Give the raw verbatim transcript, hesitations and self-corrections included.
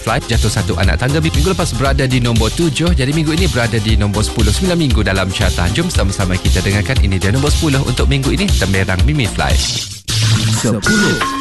Fly jatuh satu anak tangga. Minggu lepas berada di nombor tujuh, jadi minggu ini berada di nombor sepuluh. sembilan minggu dalam carta. Jom sama-sama kita dengarkan ini dia nombor sepuluh untuk minggu ini, Temberang Mimi Fly. sepuluh.